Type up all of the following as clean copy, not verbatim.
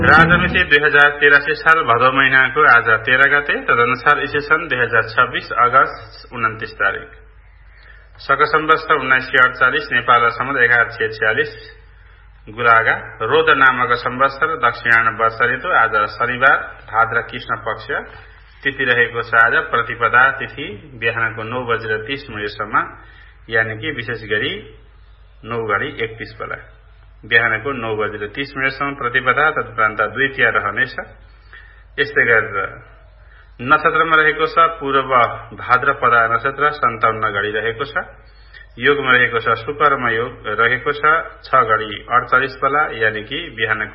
राजमिति 2083 साल भदौ महिनाको आज 13 गते, तदनुसार ईसा सन् 2026 अगस्त 29 तारिक। शक सम्वत्सर 1948 नेपाल सम्वत 1146 गुलागा रोद नामक सम्वत्सर दक्षिणायन वर्ष ऋतु। आज शनिबार भाद्र कृष्ण पक्ष तिथि रहेको छ। आज प्रतिपदा तिथि बिहानको 9:30 यानि कि विशेष गरी 9:31 बिहानको 9:30 प्रतिपदा, तदुपरान्त द्वितीय रहनेछ। यस्तै गरेर नक्षत्रमा रहेको छ पूर्व भाद्रपदा नक्षत्र 57 घडी रहेको छ। योगमा रहेको छ शुकर्म योग रहेको छ 6:48 यानि कि बिहानको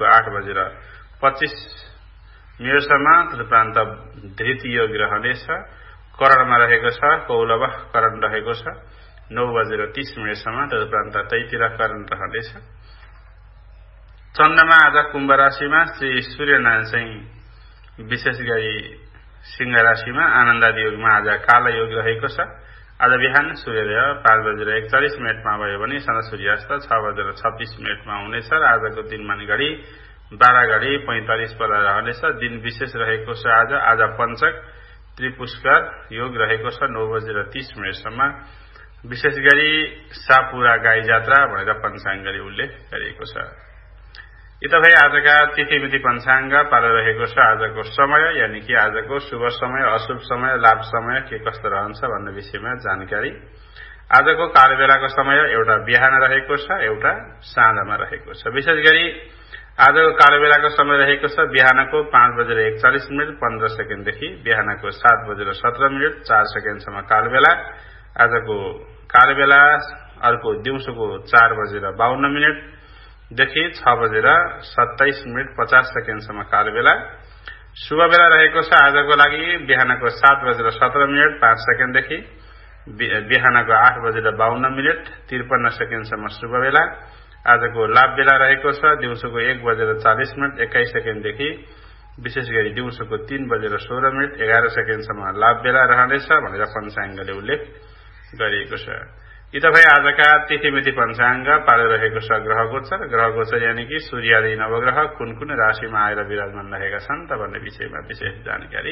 8:25 तदुपरान्त धृति योग रहनेछ। करणमा रहेको छ कौलव करण रहेको छ 9:30 तदुपरान्त तैतिर करण रहनेछ। चन्द्रमा आज कुम्भ राशिमा, श्री सूर्यनारायण चाहिँ विशेष गरी सिंह राशिमा, आनन्दादि योगमा आज काल योग रहेको छ। आज बिहान सूर्योदय 5:41 भयो भने सन सूर्यास्त 6:26 हुनेछ र आजको दिनमान घडी 12:45 रहनेछ। दिन विशेष रहेको छ। आज पञ्चक त्रिपुष्कर योग रहेको छ 9:30 विशेष गरी सापुरा गाई जात्रा भनेर पञ्चाङ्गले उल्लेख गरिएको छ। यी त भए आजका तिथिमिति पञ्चाङ्ग पालो रहेको छ। आजको समय यानि कि आजको शुभ समय, अशुभ समय, लाभ समय के कस्तो रहन्छ भन्ने विषयमा जानकारी। आजको कालबेलाको समय एउटा बिहान रहेको छ, एउटा साँझमा रहेको छ। विशेष गरी आजको कालबेलाको समय रहेको छ बिहानको 5:41 15 देखि बिहानको 7:17 4 सम्म कालबेला। आजको कालबेला अर्को दिउँसोको 4:52 देखि 6:27 50 सम्म कालबेला। शुभ बेला रहेको छ आजको लागि बिहानको 7:17 5 देखि बिहानको 8:52 53 सम्म शुभ बेला। आजको लाभ बेला रहेको छ दिउँसोको 1:40 21 देखि विशेष गरी दिउँसोको 3:16 11 सम्म लाभ बेला रहनेछ भनेर पञ्चाङ्गले उल्लेख गरिएको छ। यी त भए आजका तिथिमिति पञ्चाङ्ग पालो रहेको छ ग्रह गोचर। ग्रह गोचर यानि कि सूर्य आदि नवग्रह कुन कुन राशिमा आएर विराजमान रहेका छन् त भन्ने विषयमा विशेष जानकारी।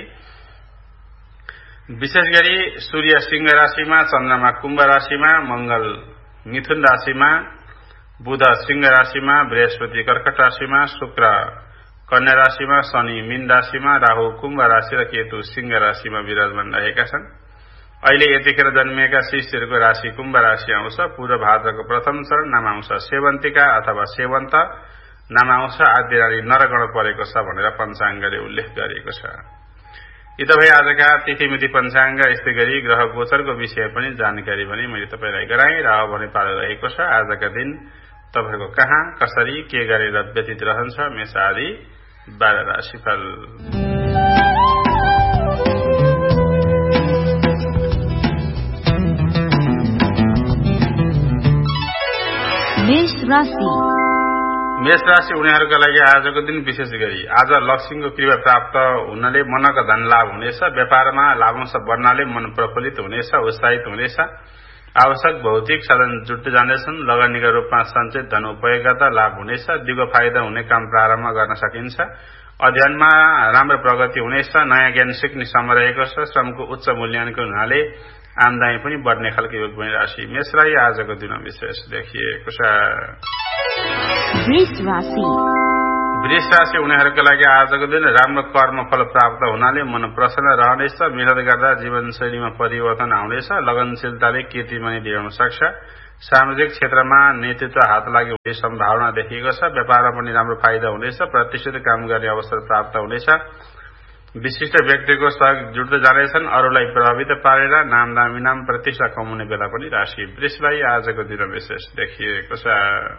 विशेष गरी सूर्य सिंह राशिमा, चन्द्रमा कुम्भ राशिमा, मंगल मिथुन राशिमा, बुध सिंह राशिमा, बृहस्पति कर्कट राशिमा, शुक्र कन्या राशिमा, शनि मीन राशिमा, राहु कुम्भ राशि र केतु सिंह राशिमा विराजमान रहेका छन्। अहिले यतिखेर जन्मिएका शिष्यहरूको राशि कुम्भ राशि आउँछ। पूर्व भाद्रको प्रथम चरण नाम आउँछ सेवन्तिका अथवा सेवन्त, नाम आउँछ आद्य रानी नरगण परेको छ भनेर पञ्चाङ्गले उल्लेख गरिएको छ। यी त भए आजका तिथिमिति पञ्चाङ्ग। यस्तै गरी ग्रह गोचरको विषय पनि जानकारी पनि मैले तपाईलाई गराएँ र अब भने पालो रहेको छ आजका दिन तपाईको कहाँ कसरी के गरेर व्यतीत रहन्छ मेष आदि 12 राशिफल। मेष राशि उनीहरूका लागि आजको दिन विशेष गरी आज लक्ष्मीको कृपा प्राप्त हुनाले मनका धन लाभ हुनेछ। व्यापारमा लाभांश बढ्नाले मन प्रफुल्लित हुनेछ, उत्साहित हुनेछ। आवश्यक भौतिक साधन जुट्दै जानेछन्। लगानीका रूपमा सञ्चित धन उपयोग गर्दा लाभ हुनेछ। दिगो फाइदा हुने काम प्रारम्भ गर्न सकिन्छ। अध्ययनमा राम्रो प्रगति हुनेछ। नयाँ ज्ञान सिक्ने समय रहेको छ। श्रमको उच्च मूल्याङ्कन हुनाले आमदानी पनि बढ्ने खालको योग बनी राशि मेषलाई आजको दिन विशेष देखिएको छ। वृष राशि उनीहरूका लागि आजको दिन राम्रो कर्मफल प्राप्त हुनाले मन प्रसन्न रहनेछ। मेहनत गर्दा जीवनशैलीमा परिवर्तन आउनेछ। लगनशीलताले कीर्तिमानी ल्याउन सक्छ। सामाजिक क्षेत्रमा नेतृत्व हात लागि हुने सम्भावना देखिएको छ। व्यापारमा पनि राम्रो फाइदा हुनेछ। प्रतिष्ठित काम गर्ने अवसर प्राप्त हुनेछ। विशिष्ट व्यक्तिको सहयोग जुट्दै जानेछन्। अरूलाई प्रभावित पारेर नाम इनाम प्रतिष्ठा कमाउने बेला पनि राशि वृषलाई आजको दिन विशेष देखिएको छ।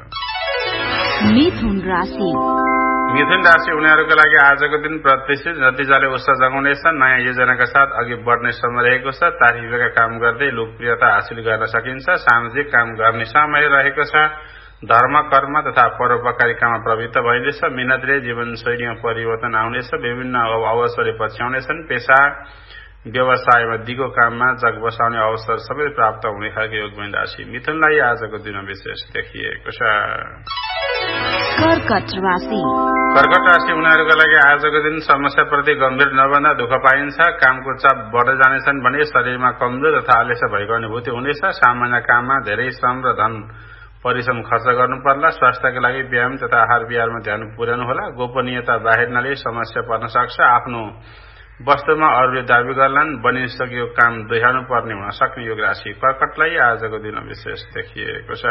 मिथुन राशि उनीहरूका लागि आजको दिन प्रतिष्ठित नतिजाले उत्साह जगाउनेछ। नयाँ योजनाका साथ अघि बढ्ने समय रहेको छ। तारिफका काम गर्दै लोकप्रियता हासिल गर्न सकिन्छ। सामाजिक काम गर्ने समय रहेको छ। धर्म कर्म तथा परोपकारी काममा प्रवृत्त भइनेछ। मेहनतले जीवनशैलीमा परिवर्तन आउनेछ। विभिन्न अवसरले पछ्याउनेछन्। पेशा व्यवसायमा दिगो काममा जग बसाउने अवसर सबै प्राप्त हुने खालको योग बनी राशि मिथुनलाई आजको दिन विशेष देखिएको छ। कर्कट राशि उनीहरूका लागि आजको दिन समस्याप्रति गम्भीर नभन्दा दुःख पाइन्छ। कामको चाप बढ्दै जानेछन् भने शरीरमा कमजोर तथा आलस्य भएको अनुभूति हुनेछ। सामान्य काममा धेरै श्रम र धन परिश्रम खर्च गर्नु पर्ला। स्वास्थ्यका लागि व्यायाम तथा आहार विहारमा ध्यान पुर्याउनु होला। गोपनीयता बाहिर्नाले समस्या पर्न सक्छ। आफ्नो वस्तुमा अरूले दाबी गर्लान्। बनिसकेको काम दोहोर्याउनु पर्ने हुन सक्ने योग राशि कर्कटलाई आजको दिन विशेष देखिएको छ।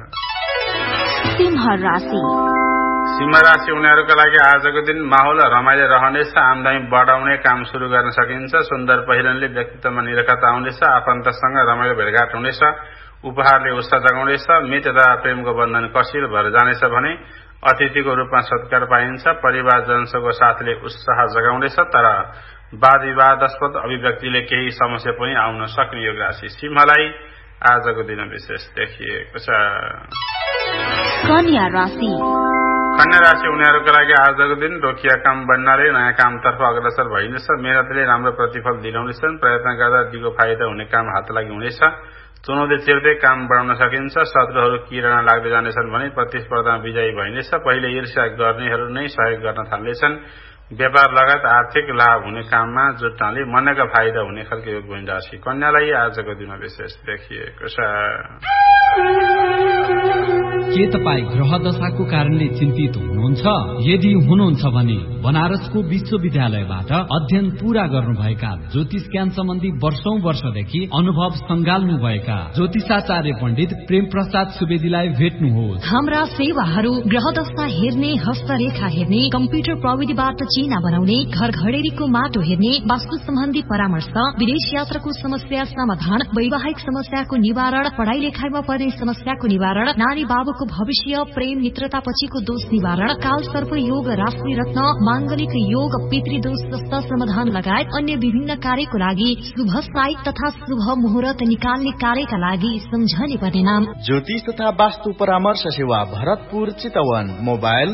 सिंह राशि उनीहरूका लागि आजको दिन माहौल रमाइलो रहनेछ। आमदानी बढाउने काम शुरू गर्न सकिन्छ। सुन्दर पहिरनले व्यक्तित्वमा निरखता आउनेछ। आफन्तसँग रमाइलो भेटघाट हुनेछ। उपहारले उत्साह जगाउनेछ। मित तथा प्रेमको बन्धन कसिलो भएर जानेछ भने अतिथिको रूपमा सत्कार पाइन्छ। परिवारजनसँग साथले उत्साह जगाउनेछ। तर वाद विवादास्पद अभिव्यक्तिले केही समस्या पनि आउन सक्ने योग राशि सिंहलाई आजको दिन विशेष देखिएको छ। कन्या राशि उनीहरूका लागि आजको दिन रोकिया काम बन्नाले नयाँ कामतर्फ अग्रसर भइनेछ। मेहनतले राम्रो प्रतिफल दिलाउनेछन्। प्रयत्न गर्दा दिगो फाइदा हुने काम हात लागि हुनेछ। चुनौती चिर्दै काम बढाउन सकिन्छ। शत्रुहरू किराना लाग्दै जानेछन् भने प्रतिस्पर्धामा विजयी भइनेछ। पहिले ईर्ष्या गर्नेहरू नै सहयोग गर्न थाल्नेछन्। व्यापार लगायत आर्थिक लाभ हुने काममा जुट्नाले मनका फाइदा हुने खालको योग बनि राशि कन्यालाई आजको दिन विशेष देखिएको छ। के तपाईँ ग्रह दशाको कारणले चिन्तित हुनुहुन्छ? यदि हुनुहुन्छ भने बनारसको विश्वविद्यालयबाट अध्ययन पूरा गर्नुभएका ज्योतिष ज्ञान सम्बन्धी वर्षौं वर्षदेखि अनुभव संगाल्नुभएका ज्योतिषाचार्य पण्डित प्रेम प्रसाद सुवेदीलाई भेट्नुहोस्। हाम्रा सेवाहरू ग्रह दशा हेर्ने, हस्तरेखा हेर्ने, कम्प्युटर प्रविधिबाट चिना बनाउने, घर घडेरीको माटो हेर्ने, वास्तु सम्बन्धी परामर्श, विदेश यात्राको समस्या समाधान, वैवाहिक समस्याको निवारण, पढ़ाई लेखाइमा पर्ने समस्याको निवारण, नानी बाबुको भविष्य, प्रेम मित्रता पछिको दोष निवारण, काल सर्प योग, राशि रत्न, मांगलिक योग, पितृदोष जस्ता समाधान लगायत अन्य विभिन्न कार्यको लागि शुभ साई तथा शुभ मुहूर्त निकाल्ने कार्यका लागि सम्झने पर्ने नाम ज्योतिष तथा वास्तु परामर्श सेवा भरतपुर चितवन। मोबाइल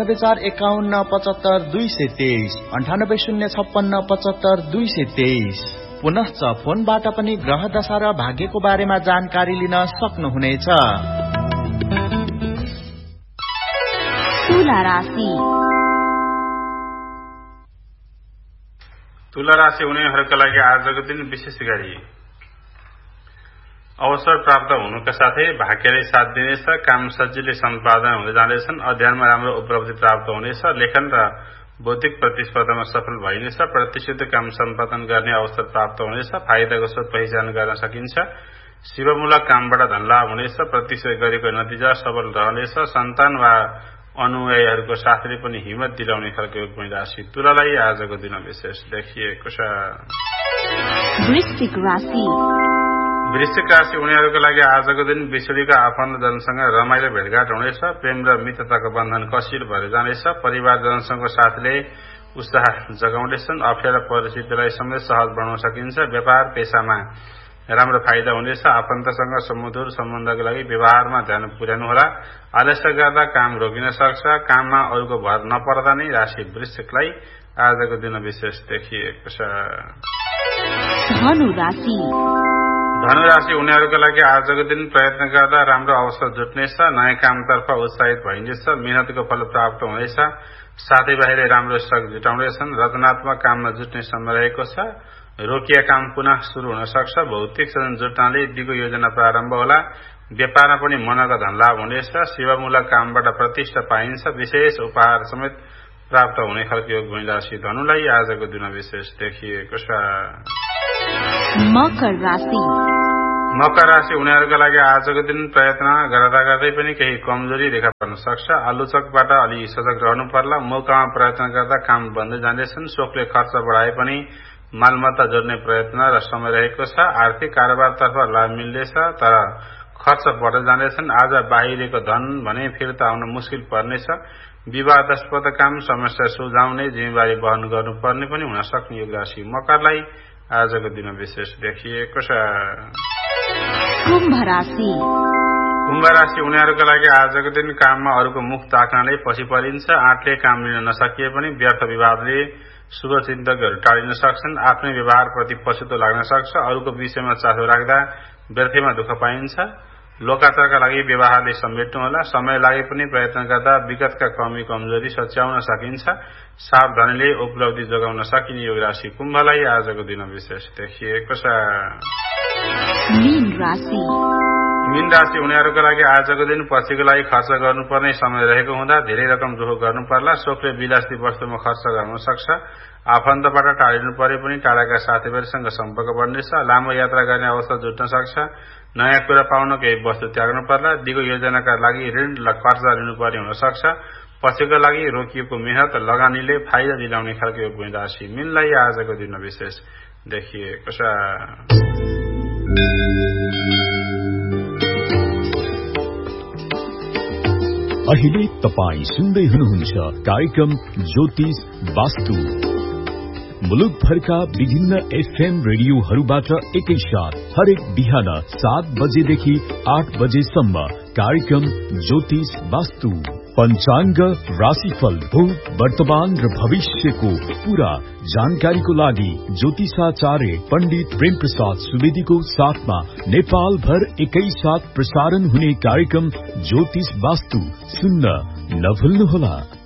9841575223 9806575223। पुनश्च फोनबाट पनि ग्रह दशा र भाग्यको बारेमा जानकारी लिन सक्नुहुनेछ। तुला राशि उनीहरूका लागि आजको दिन विशेष गरी अवसर प्राप्त हुनुका साथै भाग्यले साथ दिनेछ। काम सजिलै सम्पादन हुँदै जाँदैछन्। अध्ययनमा राम्रो उपलब्धि प्राप्त हुनेछ। लेखन र बौद्धिक प्रतिस्पर्धामा सफल भइनेछ। प्रतिष्ठित काम सम्पादन गर्ने अवसर प्राप्त हुनेछ। फाइदाको स्रोत पहिचान गर्न सकिन्छ। शिवमूलक कामबाट धनलाभ हुनेछ। प्रतीक्षा गरेको नतिजा सबल रहनेछ। सन्तान वा अनुयायीहरूको साथले पनि हिम्मत दिलाउने खालको योग बनि राशि तुलालाई आजको दिन विशेष देखिएको छ। वृश्चिक राशि उनीहरूको लागि आजको दिन विछुडीका आफन्तजनसँग रमाइलो भेटघाट हुनेछ। प्रेम र मित्रताको बन्धन कसिलो भएर जानेछ। परिवारजनसँग साथले उत्साह जगाउनेछन्। अप्ठ्यारा परिस्थितिलाई समेत सहज बनाउन सकिन्छ। व्यापार पेशामा राम्रो फाइदा हुनेछ। आफन्तसँग सुमधुर सम्बन्धको लागि व्यवहारमा ध्यान पुर्याउनु होला। आलस्य गर्दा काम रोकिन सक्छ। काममा अरूको भर नपर्दा नै राशि वृश्चिकलाई आजको दिन विशेष देखिएको छ। धनु राशि उनीहरूका लागि आजको दिन प्रयत्न गर्दा राम्रो अवसर जुट्नेछ। नयाँ कामतर्फ उत्साहित भइनेछ। मेहनतको फल प्राप्त हुनेछ। साथीभाइले राम्रो सहयोग जुटाउनेछन्। रचनात्मक काममा जुट्ने समय रहेको छ। रोकिया काम पुनः शुरू हुन सक्छ। भौतिक साधन जुट्नाले दिगो योजना प्रारम्भ होला। व्यापारमा पनि मनका धनलाभ हुनेछ। सेवामूलक कामबाट प्रतिष्ठा पाइन्छ। विशेष उपहार समेत प्राप्त हुने खालको योग बनि राशि धनुलाई आजको दिन विशेष देखिएको छ। मकर राशि उनीहरूका लागि आजको दिन प्रयत्न गर्दा गर्दै पनि केही कमजोरी देखा पर्न सक्छ। आलोचकबाट अलि सजग रहनु पर्ला। मौकामा प्रयत्न गर्दा काम बन्दै जाँदैछन्। शोकले खर्च बढाए पनि मालमत्ता जोड्ने प्रयत्न र समय रहेको छ। आर्थिक कारोबारतर्फ लाभ मिल्दैछ। तर खर्च बढ्दै जाँदैछन्। आज बाहिरको धन भने फिर्ता आउन मुस्किल पर्नेछ। विवादास्पद काम समस्या सुल्झाउने जिम्मेवारी वहन गर्नुपर्ने पनि हुन सक्ने योग राशि मकरलाई आजको दिन विशेष देखिएको छ। कुम्भ राशि उनीहरूका लागि आजको दिन काममा अरूको मुख ताक्नाले पछि परिन्छ। आँटले काम लिन नसकिए पनि व्यर्थ विवादले शुभचिन्तकहरू टाढिन सक्छन्। आफ्नै व्यवहारप्रति पछुतो लाग्न सक्छ। अरूको विषयमा चासो राख्दा व्यर्थमा दुःख पाइन्छ। लोकाचारका लागि व्यवहारले समेट्नुहोला। समय लागे पनि प्रयत्न गर्दा विगतका कमी कमजोरी सच्याउन सकिन्छ। सावधानीले उपलब्धि जोगाउन सकिने योग राशि कुम्भलाई आजको दिन विशेष देखिएको छ। मीन राशि उनीहरूका लागि आजको दिन पछिको लागि खर्च गर्नुपर्ने समय रहेको हुँदा धेरै रकम जोहो गर्नु पर्ला। सोखले विलासी वस्तुमा खर्च गर्न सक्छ। आफन्तबाट टाढिनु परे पनि टाढाका साथीभाइसँग सम्पर्क बढ्नेछ। लामो यात्रा गर्ने अवस्था जुट्न सक्छ। नयाँ कुरा पाउन केही वस्तु त्याग्नु पर्ला। दिगो योजनाका लागि ऋण कर्जा लिनुपर्ने हुन सक्छ। पछिको लागि रोकिएको मेहनत लगानीले फाइदा दिलाउने खालको योग राशि मीनलाई आजको दिन विशेष देखिएको छ। अहिले तपाई सुन्दै हुनुहुन्छ कार्यक्रम ज्योतिष वास्तु। मुलुकभरका विभिन्न एफएम रेडियोहरूबाट एकैसाथ हरेक बिहान 7 बजेदेखि 8 बजेसम्म कार्यक्रम ज्योतिष वास्तु। पञ्चाङ्ग, राशिफल, भूत, वर्तमान र भविष्यको पूरा जानकारीको लागि ज्योतिषाचार्य पण्डित प्रेम प्रसाद सुवेदीको साथमा नेपाल भर एकैसाथ प्रसारण हुने कार्यक्रम ज्योतिष वास्तु सुन्न नभुल्नुहोला।